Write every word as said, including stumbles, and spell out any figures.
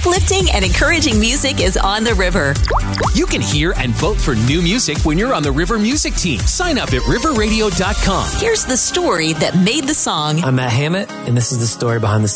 Uplifting and encouraging music is on the river. You can hear and vote for new music when you're on the River Music Team. Sign up at river radio dot com. Here's the story that made the song. I'm Matt Hammett, and this is the story behind the